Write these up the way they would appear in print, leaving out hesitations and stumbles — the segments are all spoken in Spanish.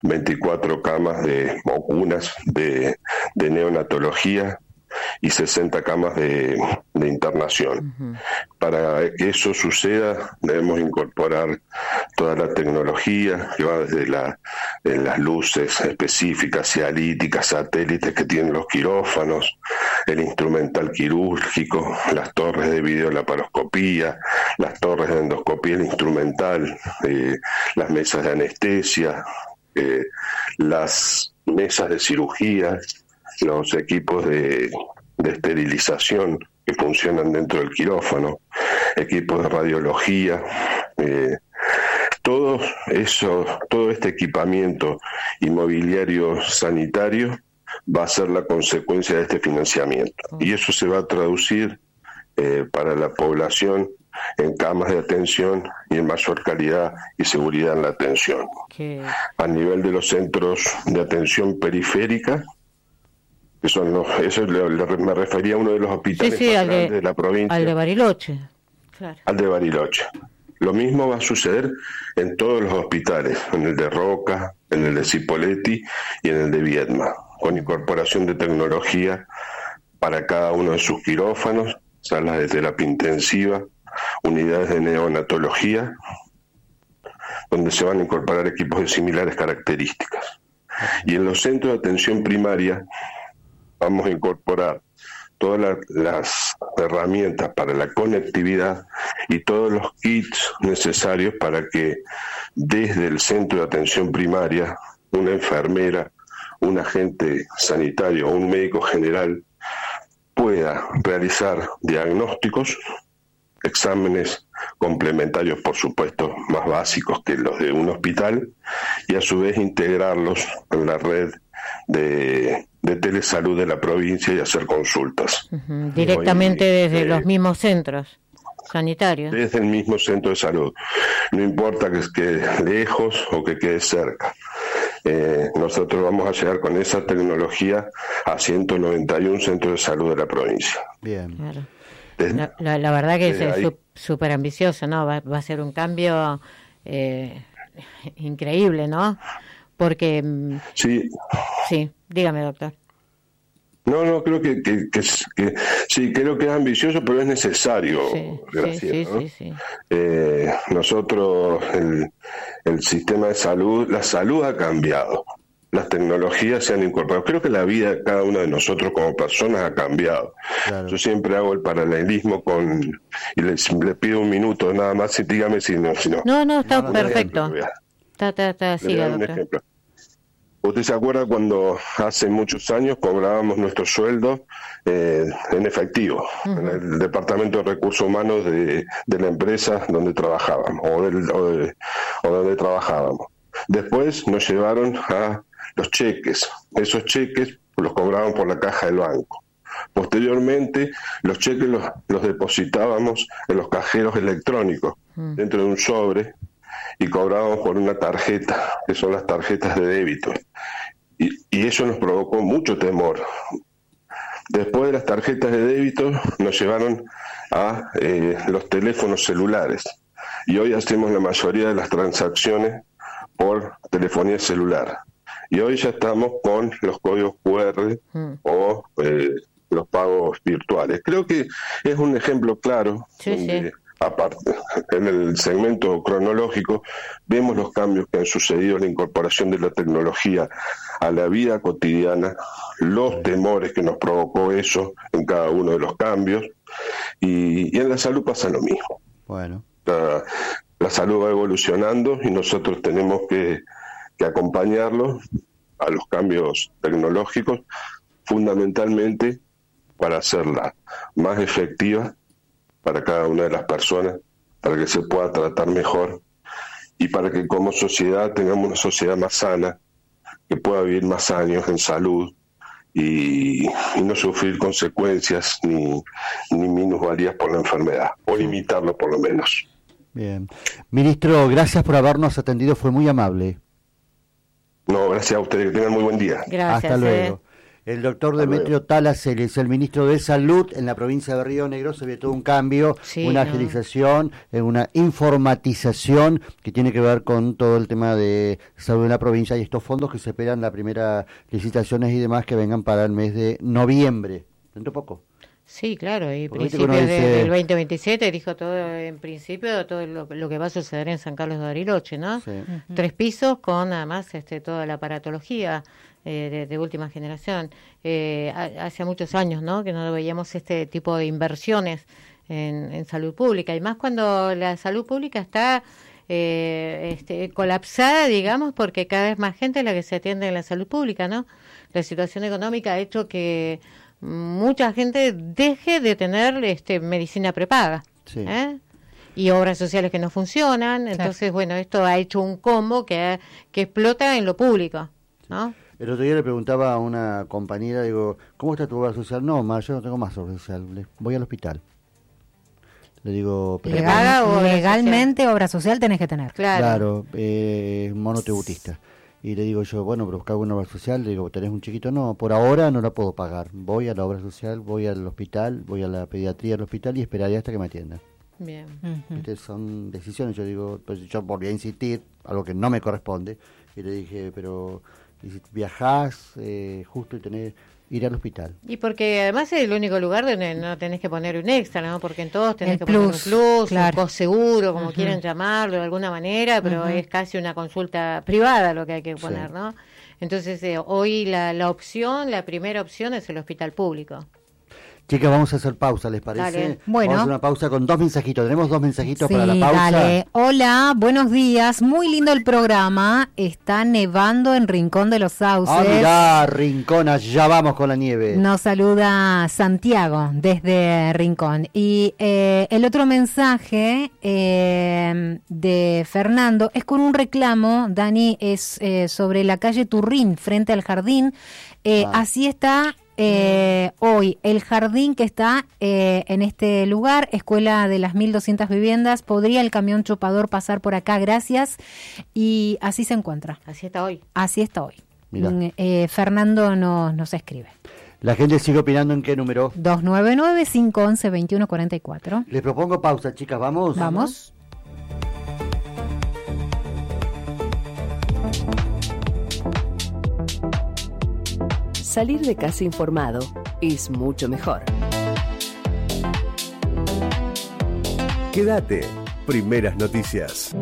24 camas o cunas de neonatología y 60 camas de internación. Uh-huh. Para que eso suceda, debemos incorporar toda la tecnología que va desde las luces específicas, cialíticas, satélites que tienen los quirófanos, el instrumental quirúrgico, las torres de videolaparoscopía, las torres de endoscopía, el instrumental, las mesas de anestesia, las mesas de cirugía, los equipos de esterilización que funcionan dentro del quirófano, equipos de radiología, todo este equipamiento inmobiliario sanitario va a ser la consecuencia de este financiamiento. Y eso se va a traducir para la población en camas de atención y en mayor calidad y seguridad en la atención. A nivel de los centros de atención periférica, que son me refería a uno de los hospitales más grandes de la provincia. Al de Bariloche. Claro. Al de Bariloche. Lo mismo va a suceder en todos los hospitales, en el de Roca, en el de Cipolletti y en el de Viedma, con incorporación de tecnología para cada uno de sus quirófanos, salas de terapia intensiva, unidades de neonatología, donde se van a incorporar equipos de similares características. Y en los centros de atención primaria vamos a incorporar todas las herramientas para la conectividad y todos los kits necesarios para que desde el centro de atención primaria una enfermera, un agente sanitario o un médico general pueda realizar diagnósticos, exámenes complementarios, por supuesto, más básicos que los de un hospital, y a su vez integrarlos en la red de telesalud de la provincia y hacer consultas. Uh-huh. Directamente desde los mismos centros sanitarios. Desde el mismo centro de salud. No importa que quede lejos o que quede cerca. Nosotros vamos a llegar con esa tecnología a 191 centros de salud de la provincia. Bien. Claro. La verdad que es súper ambicioso, ¿no? Va a ser un cambio increíble, ¿no? Porque... Sí. Sí, dígame, doctor. No, creo que sí, creo que es ambicioso, pero es necesario, Graciela, ¿no? Sí. Nosotros, el sistema de salud, la salud ha cambiado, las tecnologías se han incorporado, creo que la vida de cada uno de nosotros como personas ha cambiado. Claro. Yo siempre hago el paralelismo y le pido un minuto nada más, y dígame si no. No, está perfecto. Siga, doctor. ¿Usted se acuerda cuando hace muchos años cobrábamos nuestro sueldo en efectivo, uh-huh, en el Departamento de Recursos Humanos de la empresa donde trabajábamos o donde trabajábamos? Después nos llevaron a los cheques. Esos cheques los cobraban por la caja del banco. Posteriormente, los cheques los depositábamos en los cajeros electrónicos, dentro de un sobre, y cobrábamos por una tarjeta, que son las tarjetas de débito. Y eso nos provocó mucho temor. Después de las tarjetas de débito, nos llevaron a los teléfonos celulares. Y hoy hacemos la mayoría de las transacciones por telefonía celular. Y hoy ya estamos con los códigos QR o los pagos virtuales. Creo que es un ejemplo claro. Sí. Aparte, en el segmento cronológico vemos los cambios que han sucedido, la incorporación de la tecnología a la vida cotidiana, los temores que nos provocó eso en cada uno de los cambios, y en la salud pasa lo mismo. Bueno. La salud va evolucionando y nosotros tenemos que acompañarlo a los cambios tecnológicos, fundamentalmente para hacerla más efectiva para cada una de las personas, para que se pueda tratar mejor y para que como sociedad tengamos una sociedad más sana, que pueda vivir más años en salud y no sufrir consecuencias ni minusvalías por la enfermedad, o limitarlo por lo menos. Bien. Ministro, gracias por habernos atendido, fue muy amable. No, gracias a ustedes, que tengan muy buen día. Gracias. Hasta luego. El doctor Demetrio Talaceli es el ministro de Salud en la provincia de Río Negro. Se ve todo un cambio, una agilización, una informatización que tiene que ver con todo el tema de salud en la provincia y estos fondos que se esperan, la primera licitaciones y demás que vengan para el mes de noviembre. Dentro poco. Sí, claro, y principios del 2027 dijo todo, en principio, todo lo que va a suceder en San Carlos de Bariloche, ¿no? Sí. 3 pisos con además toda la aparatología de última generación. Hace muchos años, ¿no?, que no veíamos este tipo de inversiones en salud pública, y más cuando la salud pública está colapsada, digamos, porque cada vez más gente es la que se atiende en la salud pública, ¿no? La situación económica ha hecho que mucha gente deje de tener medicina prepaga, y obras sociales que no funcionan. Entonces, bueno, esto ha hecho un combo que explota en lo público, ¿no? El otro día le preguntaba a una compañera, digo, ¿cómo está tu obra social? No, yo no tengo más obra social, voy al hospital. Le digo, legalmente obra social tenés que tener. Claro, monotributista. Y le digo yo, bueno, pero buscar una obra social. Le digo, ¿tenés un chiquito? No, por ahora no la puedo pagar. Voy a la obra social, voy al hospital, voy a la pediatría del hospital y esperaré hasta que me atiendan. Bien. Son decisiones. Yo digo, pues yo volví a insistir, algo que no me corresponde. Y le dije, pero si viajás justo y tenés ir al hospital. Y porque además es el único lugar donde no tenés que poner un extra, ¿no? Porque en todos tenés que poner un plus, un cosseguro, como quieran llamarlo de alguna manera, pero es casi una consulta privada lo que hay que poner, ¿no? Entonces, hoy la opción, la primera opción es el hospital público. Chicas, vamos a hacer pausa, ¿les parece? Dale. Bueno. Vamos a hacer una pausa con 2 mensajitos. Tenemos 2 mensajitos para la pausa. Dale. Hola, buenos días. Muy lindo el programa. Está nevando en Rincón de los Sauces. Ah, mirá, Rincón, allá vamos con la nieve. Nos saluda Santiago desde Rincón. Y el otro mensaje de Fernando es con un reclamo, Dani, es sobre la calle Turrín, frente al jardín. Así está hoy el jardín que está en este lugar, Escuela de las 1200 Viviendas. ¿Podría el camión chopador pasar por acá? Gracias. Y así se encuentra. Así está hoy. Así está hoy. Fernando nos escribe. La gente sigue opinando. ¿En qué número? 299-511-2144. Les propongo pausa, chicas. ¿Vamos? Vamos. Salir de casa informado es mucho mejor. Quédate. Primeras noticias.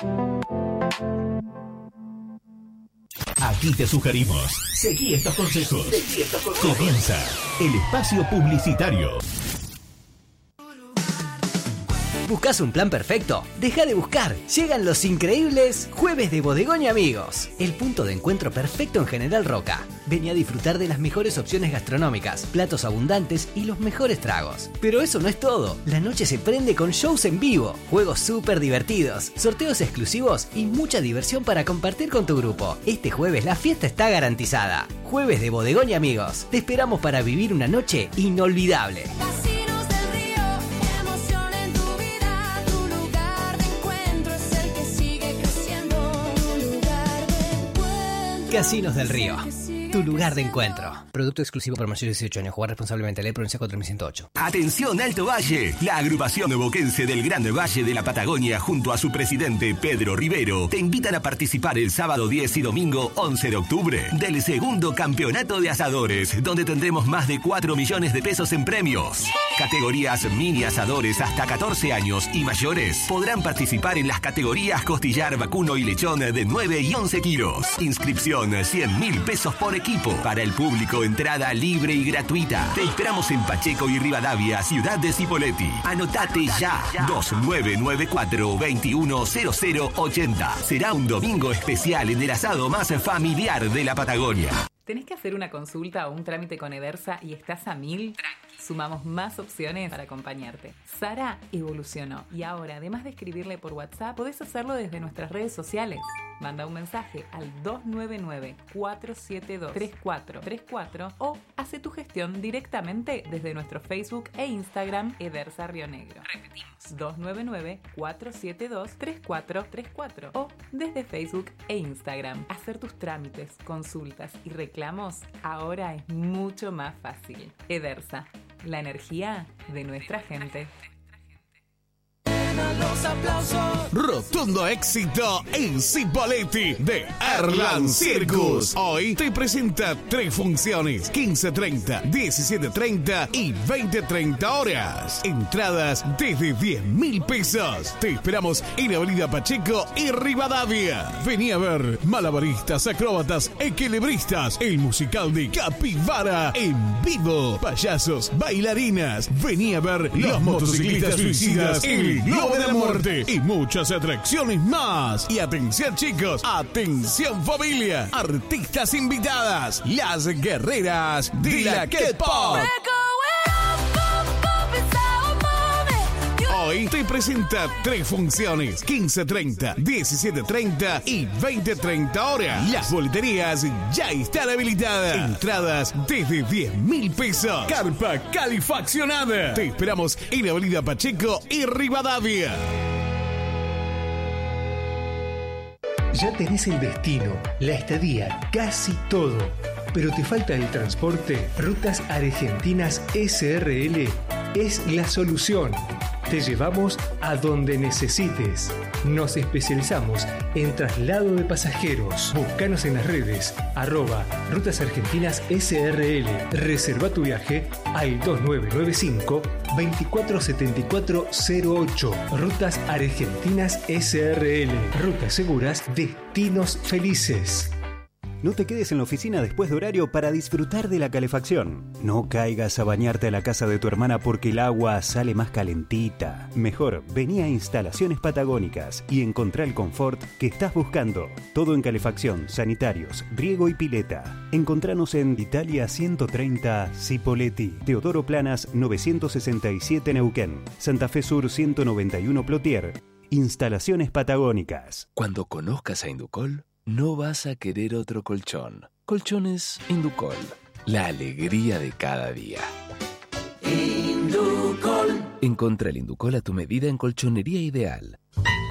Aquí te sugerimos. Seguí estos consejos. Comienza el espacio publicitario. ¿Buscas un plan perfecto? Deja de buscar. Llegan los increíbles Jueves de Bodegón y Amigos. El punto de encuentro perfecto en General Roca. Vení a disfrutar de las mejores opciones gastronómicas, platos abundantes y los mejores tragos. Pero eso no es todo. La noche se prende con shows en vivo, juegos súper divertidos, sorteos exclusivos y mucha diversión para compartir con tu grupo. Este jueves la fiesta está garantizada. Jueves de Bodegón y Amigos. Te esperamos para vivir una noche inolvidable. Casinos del Río, tu lugar de encuentro. Producto exclusivo para mayores de 18 años. Jugar responsablemente. Ley Provincia 4108. Atención Alto Valle. La agrupación boquense del Gran Valle de la Patagonia junto a su presidente Pedro Rivero te invitan a participar el sábado 10 y domingo 11 de octubre del segundo campeonato de asadores, donde tendremos más de 4 millones de pesos en premios. Categorías mini asadores hasta 14 años y mayores podrán participar en las categorías costillar, vacuno y lechón de 9 y 11 kilos. Inscripción 100.000 pesos por equipo. Para el público, entrada libre y gratuita. Te esperamos en Pacheco y Rivadavia, ciudad de Cipolletti. Anotate ya. 2994-210080. Será un domingo especial en el asado más familiar de la Patagonia. ¿Tenés que hacer una consulta o un trámite con Edersa y estás a 1000? Tranqui. sumamos más opciones para acompañarte. Sara evolucionó y ahora, además de escribirle por WhatsApp, podés hacerlo desde nuestras redes sociales. Manda un mensaje al 299-472-3434 o hace tu gestión directamente desde nuestro Facebook e Instagram Edersa Río Negro. Repetimos, 299-472-3434 o desde Facebook e Instagram. Hacer tus trámites, consultas y reclamos ahora es mucho más fácil. Edersa, la energía de nuestra gente. Los aplausos. Rotundo éxito en Cipolletti de Erland Circus. Hoy te presenta 3 funciones: 15:30, 17:30 y 20:30 horas. Entradas desde 10.000 pesos. Te esperamos en Avenida Pacheco y Rivadavia. Vení a ver malabaristas, acróbatas, equilibristas, el musical de Capibara en vivo, payasos, bailarinas. Vení a ver los motociclistas suicidas, el Globo de la Muerte y muchas atracciones más. Y atención chicos, atención familia, artistas invitadas, las guerreras de la K-Pop. Hoy te presenta 3 funciones: 15:30, 17:30 y 20:30 horas. Las boleterías ya están habilitadas. Entradas desde 10.000 pesos. Carpa calefaccionada. Te esperamos en Avenida Pacheco y Rivadavia. Ya tenés el destino, la estadía, casi todo. Pero te falta el transporte. Rutas Argentinas SRL es la solución. Te llevamos a donde necesites. Nos especializamos en traslado de pasajeros. Búscanos en las redes @Rutas Argentinas SRL. Reserva tu viaje al 2995 247408. Rutas Argentinas SRL. Rutas seguras, destinos felices. No te quedes en la oficina después de horario para disfrutar de la calefacción. No caigas a bañarte a la casa de tu hermana porque el agua sale más calentita. Mejor, vení a Instalaciones Patagónicas y encontrá el confort que estás buscando. Todo en calefacción, sanitarios, riego y pileta. Encontranos en Italia 130 Cipolletti, Teodoro Planas 967 Neuquén, Santa Fe Sur 191 Plotier. Instalaciones Patagónicas. Cuando conozcas a Inducol, no vas a querer otro colchón. Colchones Inducol. La alegría de cada día. Inducol. Encontra el Inducol a tu medida en Colchonería Ideal.